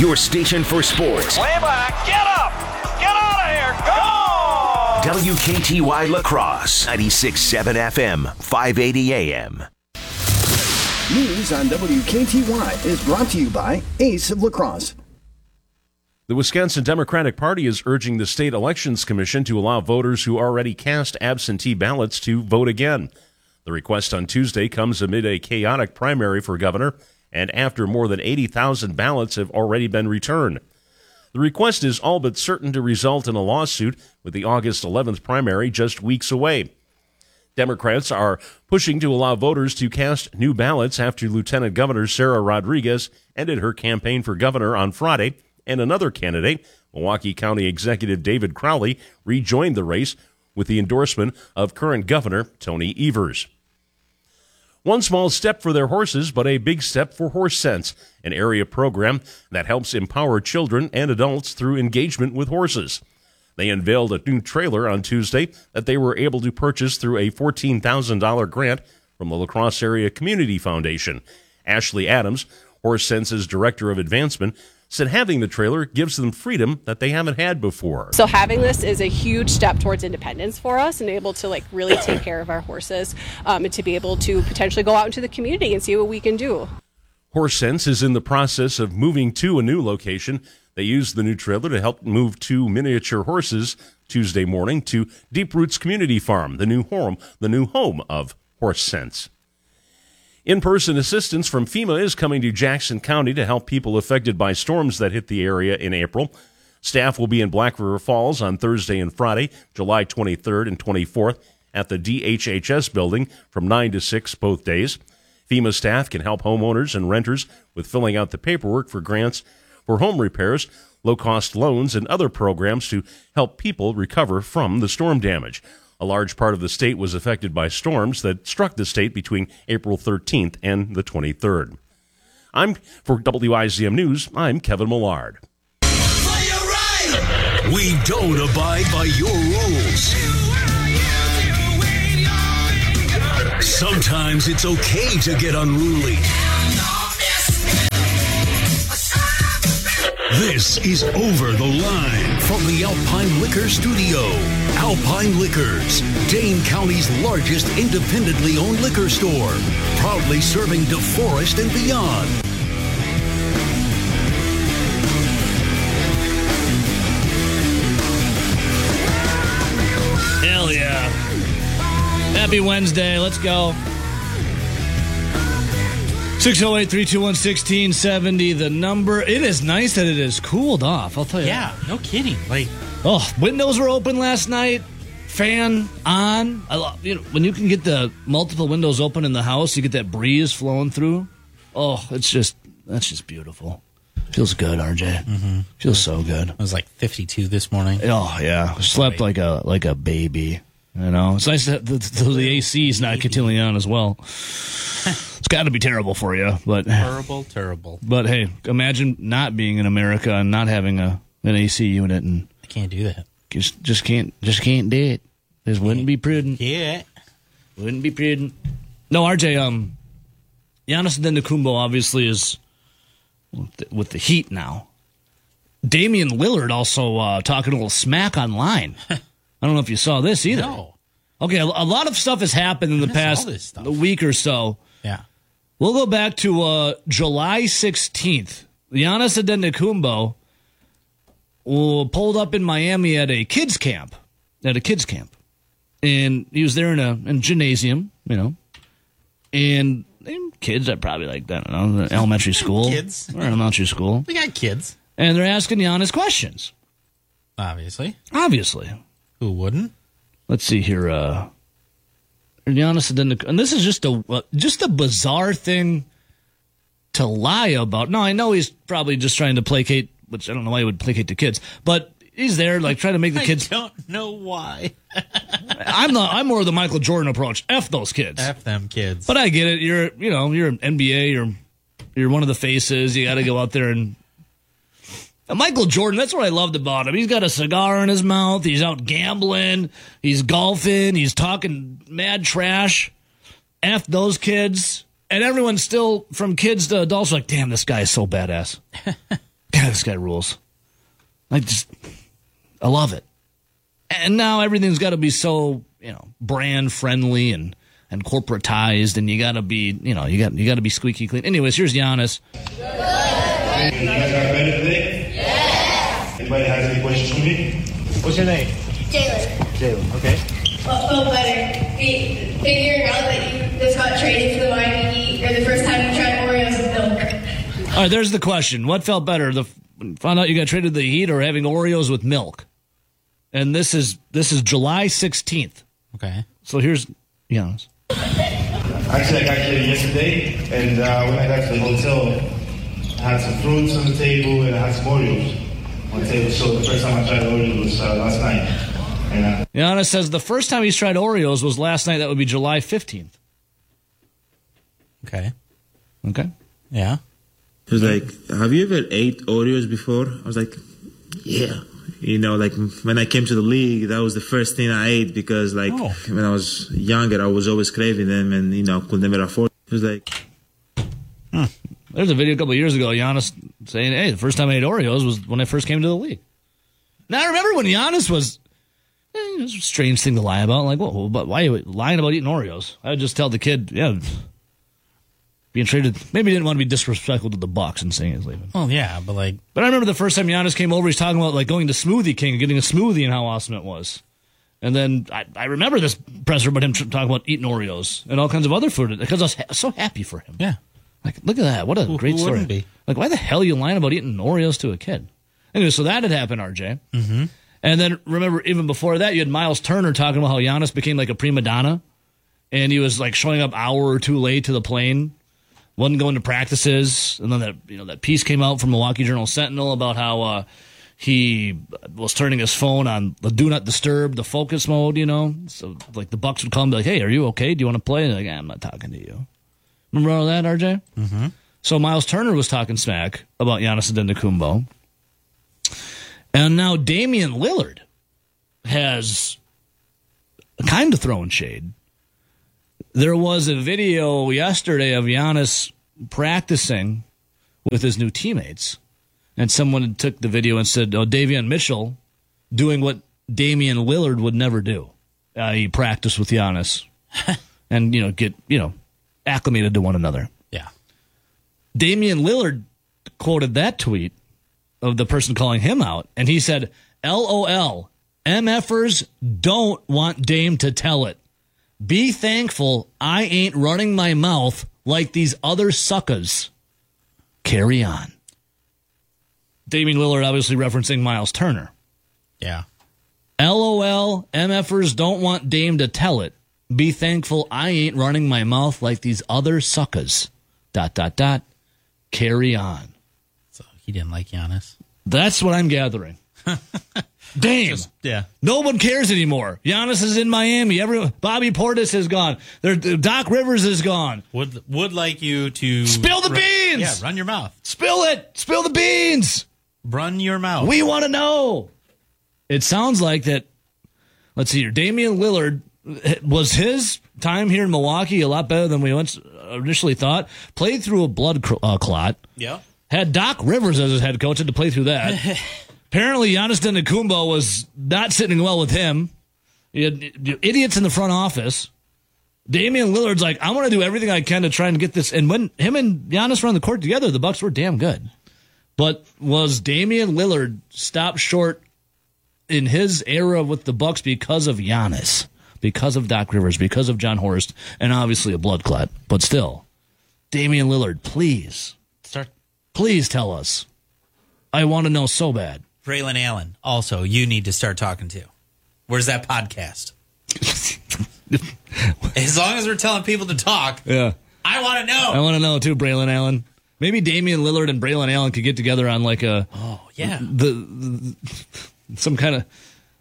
your station for sports. Way back, get up, get out of here, go! WKTY La Crosse, 96.7 FM, 580 AM. News on WKTY is brought to you by Ace of La Crosse. The Wisconsin Democratic Party is urging the State Elections Commission to allow voters who already cast absentee ballots to vote again. The request on Tuesday comes amid a chaotic primary for governor and after more than 80,000 ballots have already been returned. The request is all but certain to result in a lawsuit, with the August 11th primary just weeks away. Democrats are pushing to allow voters to cast new ballots after Lieutenant Governor Sarah Rodriguez ended her campaign for governor on Friday, and another candidate, Milwaukee County Executive David Crowley, rejoined the race with the endorsement of current Governor Tony Evers. One small step for their horses, but a big step for Horse Sense, an area program that helps empower children and adults through engagement with horses. They unveiled a new trailer on Tuesday that they were able to purchase through a $14,000 grant from the La Crosse Area Community Foundation. Ashley Adams, Horse Sense's Director of Advancement, said having the trailer gives them freedom that they haven't had before. So having this is a huge step towards independence for us and able to really take care of our horses and to be able to potentially go out into the community and see what we can do. Horse Sense is in the process of moving to a new location. They used the new trailer to help move 2 miniature horses Tuesday morning to Deep Roots Community Farm, the new home of Horse Sense. In-person assistance from FEMA is coming to Jackson County to help people affected by storms that hit the area in April. Staff will be in Black River Falls on Thursday and Friday, July 23rd and 24th, at the DHHS building from 9 to 6 both days. FEMA staff can help homeowners and renters with filling out the paperwork for grants for home repairs, low-cost loans, and other programs to help people recover from the storm damage. A large part of the state was affected by storms that struck the state between April 13th and the 23rd. For WIZM News, I'm Kevin Millard. We don't abide by your rules. Sometimes it's okay to get unruly. This is Over the Line from the Alpine Liquor Studio. Alpine Liquors, Dane County's largest independently owned liquor store, proudly serving DeForest and beyond. Hell yeah. Happy Wednesday. Let's go. 608-321-1670, the number. It is nice that it has cooled off, I'll tell you. Yeah, no kidding. Windows were open last night, fan on. When you can get the multiple windows open in the house, you get that breeze flowing through. Oh, that's just beautiful. Feels good, RJ. Mm-hmm. Feels so good. It was like 52 this morning. Oh, yeah. Slept like a baby. You know, it's nice that the AC is not continuing on as well. It's got to be terrible for you, but terrible. But hey, imagine not being in America and not having an AC unit, and I can't do that. Just can't do it. This wouldn't be prudent. Yeah, wouldn't be prudent. No, RJ. Giannis Antetokounmpo obviously is with the Heat now. Damian Lillard also talking a little smack online. I don't know if you saw this either. No. Okay, a lot of stuff has happened in the past week or so. Yeah. We'll go back to July 16th. Giannis Antetokounmpo pulled up in Miami at a kids camp. And he was there in a gymnasium, and kids are probably like, I don't know, elementary school. Kids. Or elementary school. We got kids. And they're asking Giannis questions. Obviously. Who wouldn't? Let's see here. Giannis Antetokounmpo, and this is just a bizarre thing to lie about. No, I know he's probably just trying to placate, which I don't know why he would placate the kids, but he's there trying to make the kids. I don't know why. I'm more of the Michael Jordan approach. F those kids. F them kids. But I get it. You're an NBA. You're one of the faces. You got to go out there and Michael Jordan, that's what I loved about him. He's got a cigar in his mouth. He's out gambling. He's golfing. He's talking mad trash. F those kids. And everyone's still, from kids to adults, like, damn, this guy is so badass. God, This guy rules. I love it. And now everything's got to be so, brand friendly and corporatized, and you got to be, you got to be squeaky clean. Anyways, here's Giannis. You guys got ready today? Yeah. Anybody has any questions for me? What's your name? Jalen. Okay. What felt better? Figuring out that you just got traded for the Miami Heat, or the first time you tried Oreos with milk? All right, there's the question. What felt better? Found out you got traded to the Heat or having Oreos with milk? And this is July 16th. Okay. So here's Giannis. Actually, I got here yesterday, and when I got to the hotel, I had some fruits on the table, and I had some Oreos on the table. So the first time I tried Oreos was last night. And Giannis says the first time he's tried Oreos was last night. That would be July 15th. Okay. Okay. Yeah. He was like, have you ever ate Oreos before? I was like, yeah. When I came to the league, that was the first thing I ate because, when I was younger, I was always craving them and, could never afford them. It was like... There's a video a couple of years ago, Giannis saying, hey, the first time I ate Oreos was when I first came to the league. Now, I remember when Giannis was... it was a strange thing to lie about. Like, whoa, but why are you lying about eating Oreos? I would just tell the kid, being traded, maybe he didn't want to be disrespectful to the Bucks and saying he's leaving. Oh, yeah, but But I remember the first time Giannis came over, he's talking about going to Smoothie King and getting a smoothie and how awesome it was. And then I remember this presser about him talking about eating Oreos and all kinds of other food because I was so happy for him. Yeah. Like, look at that. What a great story. Wouldn't be? Like, why the hell are you lying about eating Oreos to a kid? Anyway, so that had happened, RJ. Mm-hmm. And then remember, even before that, you had Miles Turner talking about how Giannis became like a prima donna. And he was like showing up an hour or two late to the plane. Wasn't going to practices, and then that piece came out from Milwaukee Journal Sentinel about how he was turning his phone on the do not disturb, the focus mode, So like the Bucks would call him, be like, "Hey, are you okay? Do you want to play?" And like, I'm not talking to you. Remember all that, RJ? Mm-hmm. So Miles Turner was talking smack about Giannis Antetokounmpo, and now Damian Lillard has kind of thrown shade. There was a video yesterday of Giannis practicing with his new teammates, and someone took the video and said, Davion Mitchell doing what Damian Lillard would never do. He practiced with Giannis and, get acclimated to one another. Yeah. Damian Lillard quoted that tweet of the person calling him out, and he said, LOL, MFers don't want Dame to tell it. Be thankful I ain't running my mouth like these other suckers. Carry on. Damian Lillard obviously referencing Miles Turner. Yeah. LOL, MFers don't want Dame to tell it. Be thankful I ain't running my mouth like these other suckers. ... Carry on. So he didn't like Giannis. That's what I'm gathering. Dame. Yeah. No one cares anymore. Giannis is in Miami. Bobby Portis is gone. Doc Rivers is gone. Would like you to... Spill the beans! Yeah, run your mouth. Spill it! Spill the beans! Run your mouth. We want to know. It sounds like that, let's see here, Damian Lillard, was his time here in Milwaukee a lot better than we initially thought? Played through a blood clot. Yeah. Had Doc Rivers as his head coach, had to play through that. Apparently, Giannis Antetokounmpo was not sitting well with him. He had idiots in the front office. Damian Lillard's like, I want to do everything I can to try and get this. And when him and Giannis were on the court together, the Bucks were damn good. But was Damian Lillard stopped short in his era with the Bucks because of Giannis, because of Doc Rivers, because of John Horst, and obviously a blood clot? But still, Damian Lillard, please tell us. I want to know so bad. Braylon Allen, also, you need to start talking to. Where's that podcast? As long as we're telling people to talk, yeah, I want to know. I want to know too, Braylon Allen. Maybe Damian Lillard and Braylon Allen could get together on like a some kind of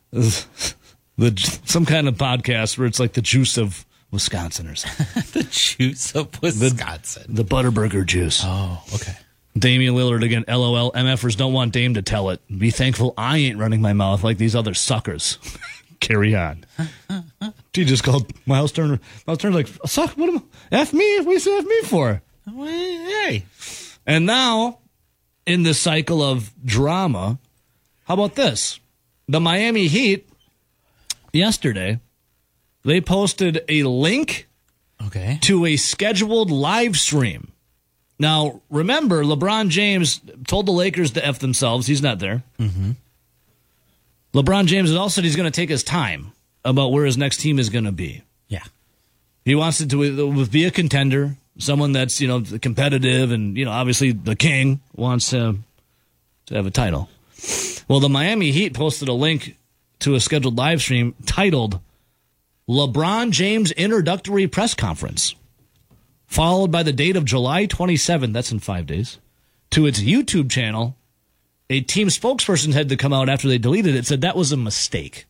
podcast where it's like the juice of Wisconsin or something. The juice of Wisconsin. The Butterburger juice. Oh, okay. Damian Lillard again, LOL. MFers don't want Dame to tell it. Be thankful I ain't running my mouth like these other suckers. Carry on. He just called Miles Turner. Miles Turner's like, suck, what am I? F me? What do you say F me for? Hey. And now, in this cycle of drama, how about this? The Miami Heat, yesterday, they posted a link to a scheduled live stream. Now, remember, LeBron James told the Lakers to F themselves. He's not there. Mm-hmm. LeBron James has also said he's going to take his time about where his next team is going to be. Yeah. He wants it to be a contender, someone that's, competitive, and, obviously the king wants to have a title. Well, the Miami Heat posted a link to a scheduled live stream titled LeBron James Introductory Press Conference, followed by the date of July 27th, that's in 5 days, to its YouTube channel. A team spokesperson had to come out after they deleted it, said that was a mistake.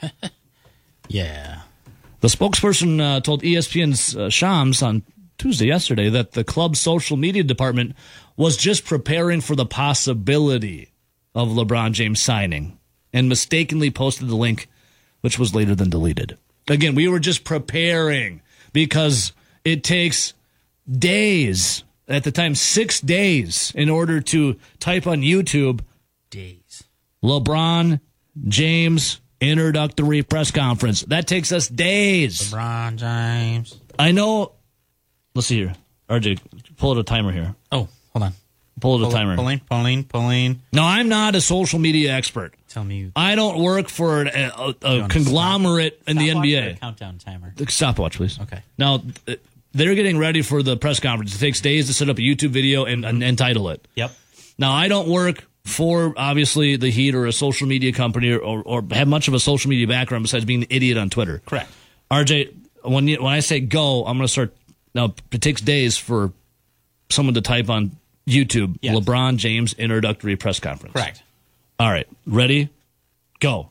Yeah. The spokesperson told ESPN's Shams on Tuesday, yesterday, that the club's social media department was just preparing for the possibility of LeBron James signing and mistakenly posted the link, which was later then deleted. Again, we were just preparing because it takes days, at the time 6 days, in order to type on YouTube, LeBron James Introductory Press Conference. That takes us days. LeBron James. I know. Let's see here. RJ, pull out a timer here. Oh, hold on. Pull out a timer. Pulling. No, I'm not a social media expert. Tell me. I don't work for a conglomerate in the NBA. Or a countdown timer. Stopwatch, please. Okay. Now, they're getting ready for the press conference. It takes days to set up a YouTube video and title it. Yep. Now, I don't work for, obviously, the Heat or a social media company or have much of a social media background besides being an idiot on Twitter. Correct. RJ, when I say go, I'm going to start. Now, it takes days for someone to type on YouTube, yes, LeBron James Introductory Press Conference. Correct. All right. Ready? Go.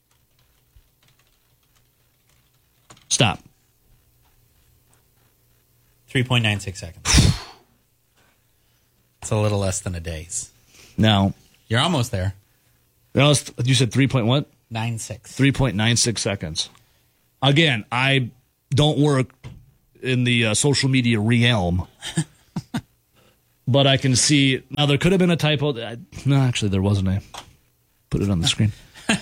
Stop. 3.96 seconds. It's a little less than a day's. Now. You're almost there. You said 3 point what? 96. 3.96 seconds. Again, I don't work in the social media realm. But I can see. Now, there could have been a typo. No, actually, there wasn't a. Put it on the screen.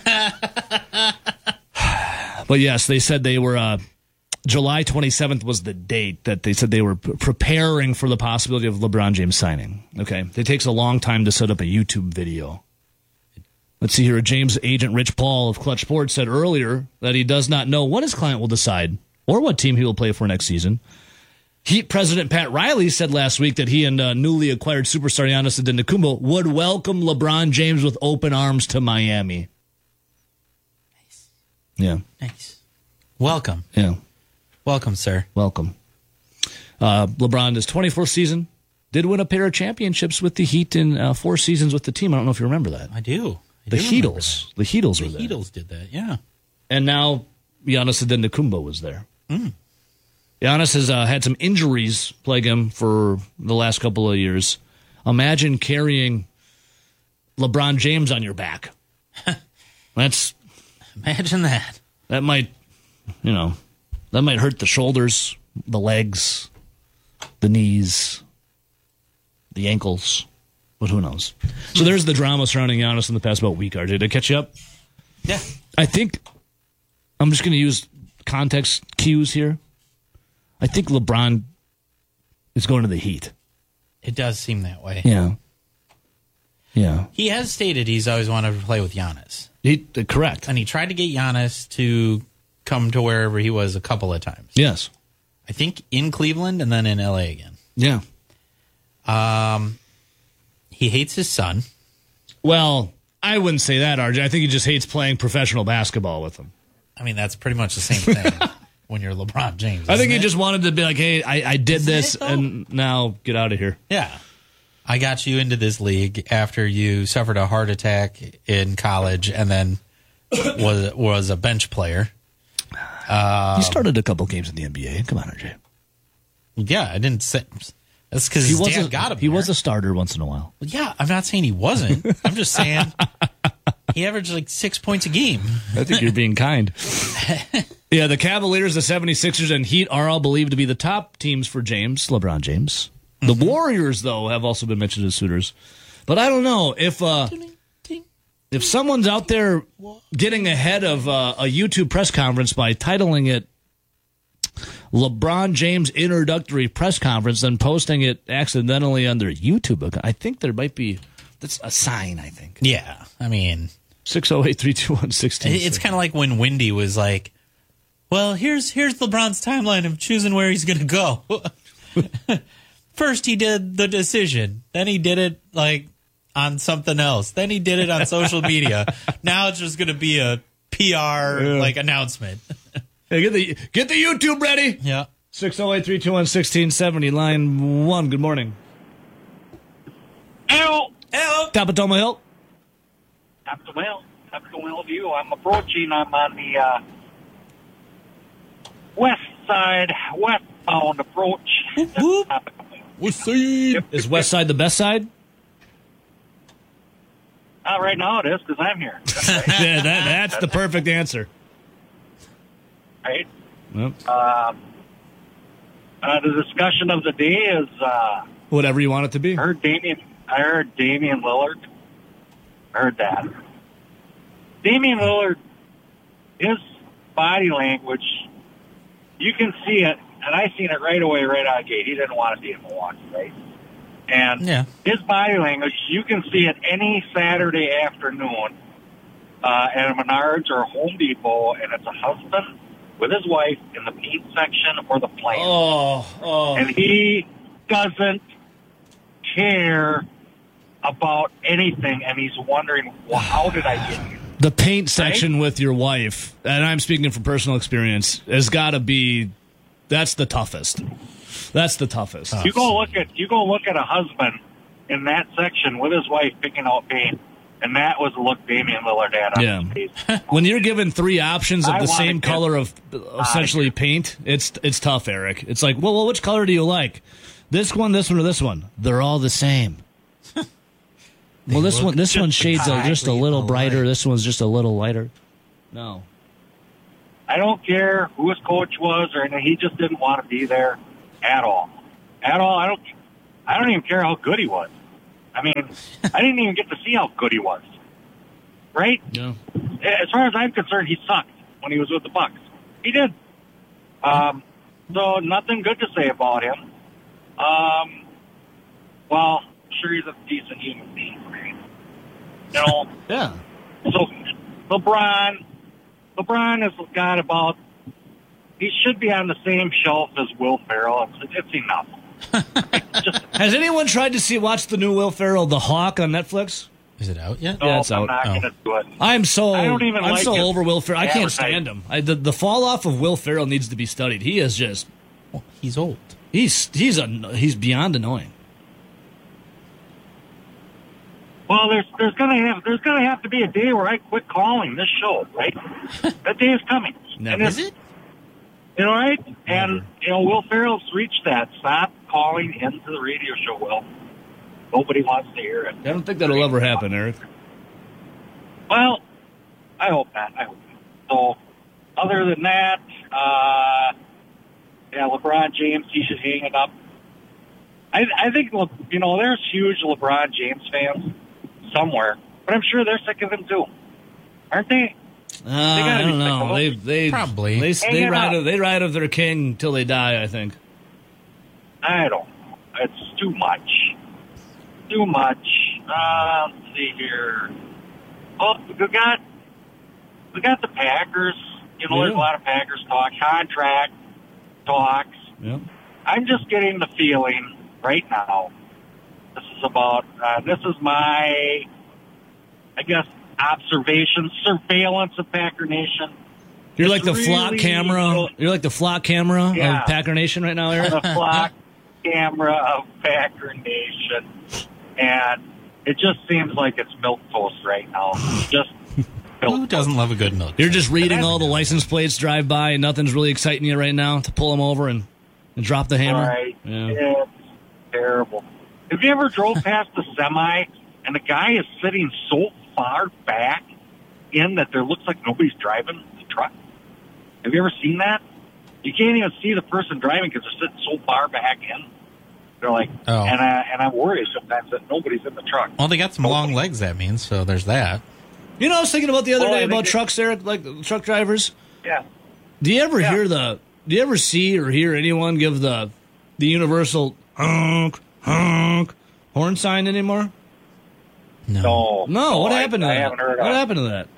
But yes, they said they were. July 27th was the date that they said they were preparing for the possibility of LeBron James signing. Okay. It takes a long time to set up a YouTube video. Let's see here. James agent Rich Paul of Clutch Sports said earlier that he does not know what his client will decide or what team he will play for next season. Heat president Pat Riley said last week that he and newly acquired superstar Giannis Antetokounmpo would welcome LeBron James with open arms to Miami. Nice. Yeah. Nice. Welcome. Yeah. Welcome, sir. Welcome. LeBron, his 24th season, did win a pair of championships with the Heat in 4 seasons with the team. I don't know if you remember that. I do. The Heatles. The Heatles were there. The Heatles did that, yeah. And now Giannis Antetokounmpo was there. Mm. Giannis has had some injuries plague him for the last couple of years. Imagine carrying LeBron James on your back. Imagine that. That might, that might hurt the shoulders, the legs, the knees, the ankles. But who knows? So there's the drama surrounding Giannis in the past about week. RJ, did I catch you up? Yeah. I think I'm just going to use context cues here. I think LeBron is going to the Heat. It does seem that way. Yeah. Yeah. He has stated he's always wanted to play with Giannis. Correct. And he tried to get Giannis to come to wherever he was a couple of times. Yes. I think in Cleveland and then in L.A. again. Yeah. He hates his son. Well, I wouldn't say that, RJ. I think he just hates playing professional basketball with him. I mean, that's pretty much the same thing when you're LeBron James. I think he just wanted to be like, hey, I did this, and now get out of here. Yeah. I got you into this league after you suffered a heart attack in college and then was a bench player. He started a couple games in the NBA. Come on, RJ. Yeah, I didn't say... That's because his dad got him. He was a starter once in a while. Well, yeah, I'm not saying he wasn't. I'm just saying he averaged like 6 points a game. I think you're being kind. Yeah, the Cavaliers, the 76ers, and Heat are all believed to be the top teams for LeBron James. The Warriors, though, have also been mentioned as suitors. But I don't know if someone's out there getting ahead of a YouTube press conference by titling it LeBron James Introductory Press Conference and posting it accidentally on their YouTube account, I think there might be, that's a sign, I think. Yeah, I mean. 608-321-1660. It's kind of like when Wendy was like, well, here's LeBron's timeline of choosing where he's going to go. First he did the decision. Then he did it like on something else. Then he did it on social media. Now it's just going to be a PR like announcement. Hey, get the YouTube ready. Yeah. 608-321-1670, line 1. Good morning. Hello. Top of Toma Hill. Top of Toma View. I'm approaching. I'm on the west side, westbound approach. West side. Is west side the best side? Right now it is, because I'm here. Yeah, that's the perfect answer. Right? Yep. The discussion of the day is whatever you want it to be. I heard Damian Lillard. I heard that. Damian Lillard, his body language, you can see it, and I seen it right away, right out of the gate. He didn't want to be in Milwaukee, right? And his body language, you can see it any Saturday afternoon at a Menards or a Home Depot, and it's a husband with his wife in the paint section or the plant. And he doesn't care about anything, and he's wondering, well, how did I get here? The paint section with your wife, and I'm speaking from personal experience, has got to be, that's the toughest. That's the toughest. You go look at a husband in that section with his wife picking out paint, and that was the look Damian Lillard had on his face. When you're given 3 options of the same color of essentially paint, it's tough, Eric. It's like, well, which color do you like? This one, or this one? They're all the same. Well, this one shades just a little brighter. This one's just a little lighter. No. I don't care who his coach was, or anything. He just didn't want to be there at all. At all. I don't even care how good he was. I mean, I didn't even get to see how good he was. Right? Yeah. As far as I'm concerned, he sucked when he was with the Bucks. He did. So nothing good to say about him. Well, sure, he's a decent human being, right? You know? Yeah. So LeBron has got about, he should be on the same shelf as Will Ferrell. It's enough. Has anyone tried to watch the new Will Ferrell, The Hawk, on Netflix? Is it out yet? Yeah, it's out. I'm not going to do it. I'm so like over Will Ferrell. I can't stand him. The fall off of Will Ferrell needs to be studied. He is just, he's old. He's beyond annoying. Well, there's gonna have to be a day where I quit calling this show, right? That day is coming. Never. Is it? You know, right? Never. And Will Ferrell's reached that. Stop calling into the radio show, Will. Nobody wants to hear it. I don't think that'll ever happen, Eric. Well, I hope not. So, other than that, LeBron James, he should hang it up. I think, there's huge LeBron James fans somewhere, but I'm sure they're sick of him too, aren't they? I don't know. They probably they ride of their king till they die, I think. I don't know. It's too much. Too much. Let's see here. Oh, we got the Packers. There's a lot of Packers talk, contract talks. Yeah. I'm just getting the feeling right now. This is my, I guess, observation, surveillance of Packer Nation. You're like the flock camera. You're like the flock camera of Packer Nation right now, Eric. The flock camera of Packer Nation, and it just seems like it's milquetoast right now. Just who doesn't love a good milk? You're just reading all the license plates drive by, and nothing's really exciting you right now to pull them over and drop the hammer. Right. Yeah. It's terrible. Have you ever drove past the semi and the guy is sitting so far back in that there looks like nobody's driving the truck? Have you ever seen that? You can't even see the person driving because they're sitting so far back in. They're like, Oh. and I'm worried sometimes that nobody's in the truck. Well, they got some long legs, that means, so there's that. You know, I was thinking about the other Well, I day think about trucks, Eric, like truck drivers. Yeah. Do you ever see or hear anyone give the universal honk, honk horn sign anymore? No. No, what happened to I that? haven't heard What of it. happened to that?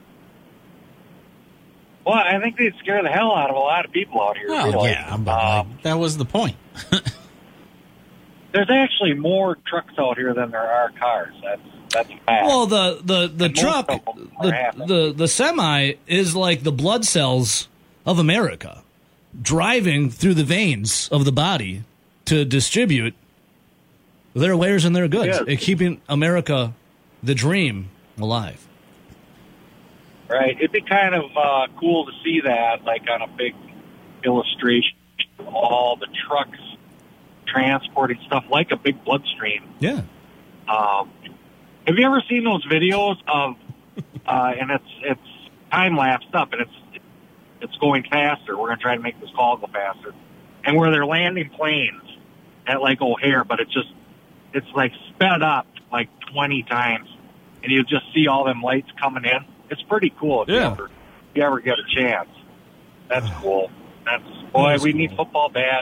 Well, I think they'd scare the hell out of a lot of people out here. Well, really. yeah, but like, that was the point. There's actually more trucks out here than there are cars. That's fact. Well, the And truck, most of them are having the semi is like the blood cells of America, driving through the veins of the body to distribute their wares and their goods, Yes. and keeping America, the dream, alive. Right. It'd be kind of cool to see that, like on a big illustration of all the trucks transporting stuff like a big bloodstream. Yeah. Have you ever seen those videos of, and it's time lapsed up, and it's going faster. We're going to try to make this call go faster, and where they're landing planes at like O'Hare, but it's like sped up like 20 times, and you just see all them lights coming in. It's pretty cool if you ever get a chance. That's cool. We need football bad.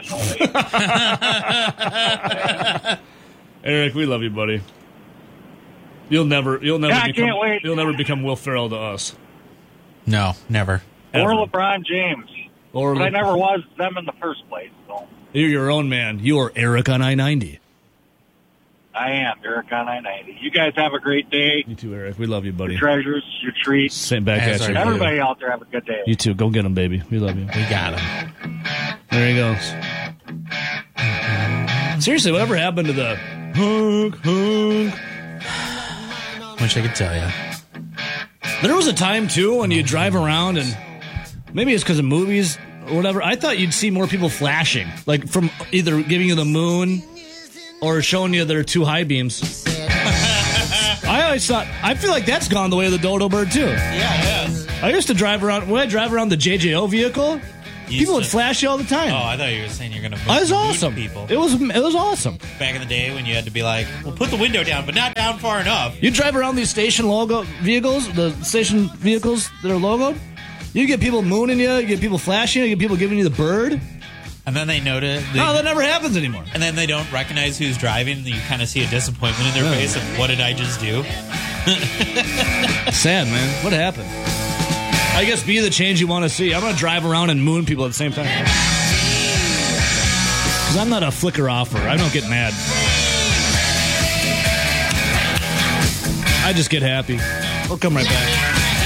Eric, we love you, buddy. You'll never I can't wait. You'll never become Will Ferrell to us. No, never. Or LeBron James. But I never was them in the first place. So You're your own man. You are Eric on I-90. I am Eric on I-90. You guys have a great day. You too, Eric. We love you, buddy. Your treasures, your treats. Same back at you. Everybody out there have a good day. You too. Go get him, baby. We love you. We got him. There he goes. Seriously, whatever happened to the honk, honk? Wish I could tell you. There was a time, too, when you drive around, and maybe it's because of movies or whatever, I thought you'd see more people flashing, like from either giving you the moon or showing you their two high beams. I always thought, I feel like that's gone the way of the dodo bird, too. Yeah, I used to drive around, when I drive around the JJO vehicle, people would flash you all the time. Oh, I thought you were saying you're going to It was awesome. people. It was awesome. Back in the day when you had to be like, well, put the window down, but not down far enough. You drive around these station logo vehicles, the station vehicles that are logoed, you get people mooning you get people flashing you get people giving you the bird. And then they notice. No, that never happens anymore. And then they don't recognize who's driving. And you kind of see a disappointment in their face of what did I just do? Sad, man. What happened? I guess be the change you want to see. I'm going to drive around and moon people at the same time. Because I'm not a flicker offer. I don't get mad. I just get happy. We'll come right back.